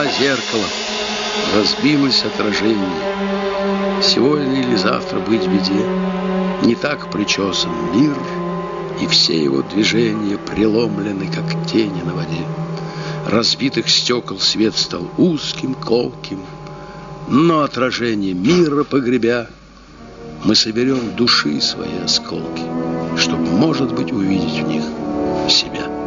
зеркало, разбилось отражение. Сегодня или завтра быть в беде. Не так причесан мир, и все его движения преломлены, как тени на воде. Разбитых стекол свет стал узким, колким, но отражение мира погребя, мы соберем души свои осколки, чтобы, может быть, увидеть в них себя.